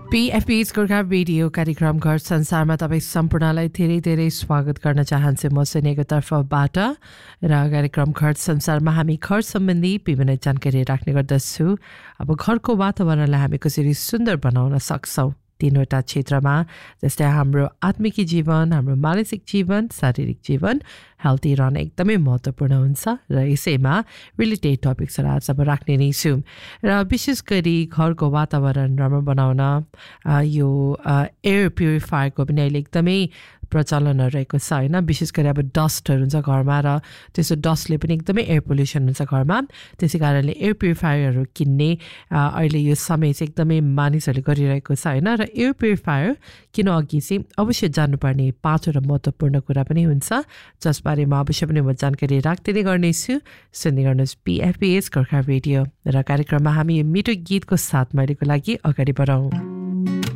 PFP's Gorkha radio कार्यक्रम घर संसारमा तपाईँ सम्पूर्णलाई धेरै धेरै स्वागत गर्न चाहन्छु म सुनेको तर्फबाट र कार्यक्रम घर संसारमा हामी घर सम्बन्धी विभिन्न जानकारी राख्ने गर्दछु। अब घरको वातावरणलाई हामी कसरी सुन्दर बनाउन सक्छौँ तीनवटा क्षेत्रमा, जस्तै हाम्रो आत्मिक जीवन, हाम्रो मानसिक जीवन, शारीरिक जीवन हेल्दी रहन एकदमै महत्त्वपूर्ण हुन्छ र यसैमा रिलेटेड टपिक्सहरू आज अब राख्ने नै छु। र विशेष गरी घरको वातावरण राम्रो बनाउन यो एयर प्युरिफायरको पनि अहिले एकदमै प्रचलनहरू रहेको छ होइन। विशेष गरी अब डस्टहरू हुन्छ घरमा र त्यसो डस्टले पनि एकदमै एयर पोल्युसन हुन्छ घरमा, त्यसै कारणले एयर प्युरिफायरहरू किन्ने अहिले यो समय चाहिँ एकदमै मानिसहरूले गरिरहेको छ होइन। र एयर प्युरिफायर किन अघि चाहिँ अवश्य जान्नुपर्ने 5वटा महत्त्वपूर्ण कुरा पनि हुन्छ, जसबारेमा अवश्य पनि म जानकारी राख्दै नै गर्नेछु। सुन्दै गर्नुहोस् PFP's गोर्खा रेडियो र कार्यक्रममा हामी यो मिठो गीतको साथ अहिलेको लागि अगाडि बढाउँ।